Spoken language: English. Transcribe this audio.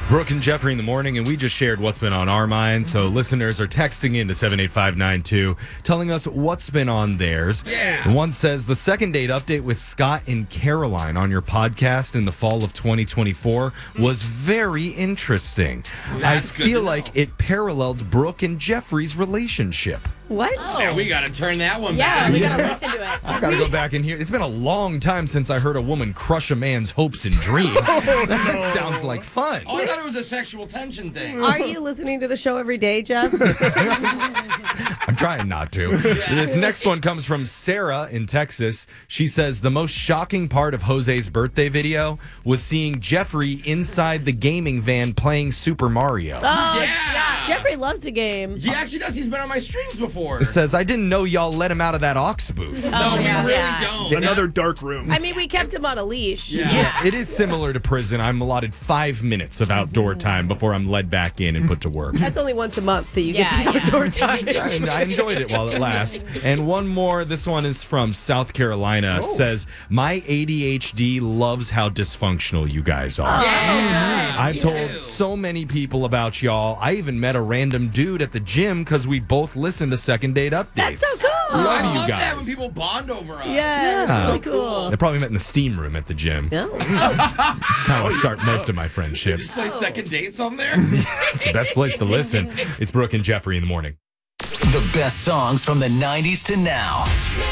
Brooke and Jeffrey in the morning, and we just shared what's been on our minds. So listeners are texting in to 78592, telling us what's been on theirs. Yeah. And one says, the second date update with Scott and Caroline on your podcast in the fall of 2024 was very interesting. I feel like it paralleled Brooke and Jeffrey's relationship. What? Yeah, we got to turn that one Yeah, back. we gotta listen to it. I gotta go back in here. It's been a long time since I heard a woman crush a man's hopes and dreams. That sounds like fun. Oh, I thought it was a sexual tension thing. Are you listening to the show every day, Jeff? I'm trying not to. This next one comes from Sarah in Texas. She says the most shocking part of Jose's birthday video was seeing Jeffrey inside the gaming van playing Super Mario. Oh, Yeah. Jeffrey loves to game. He actually does. He's been on my streams before. It says, I didn't know y'all let him out of that aux booth. No, we yeah. really Yeah. don't. Another dark room. I mean, we kept him on a leash. Yeah. It is similar to prison. I'm allotted 5 minutes of outdoor time before I'm led back in and put to work. That's only once a month that you get Yeah, the outdoor time. I enjoyed it while it lasts. And one more. This one is from South Carolina. It says, my ADHD loves how dysfunctional you guys are. I've told so many people about y'all. I even met a random dude at the gym because we both listened to second date updates. That's so cool. Love I you love that when guys. people bond over us. Yeah, that's really cool. They probably met in the steam room at the gym. No. That's how I start most of my friendships. Play second dates on there? It's the best place to listen. It's Brooke and Jeffrey in the morning. The best songs from the 90s to now.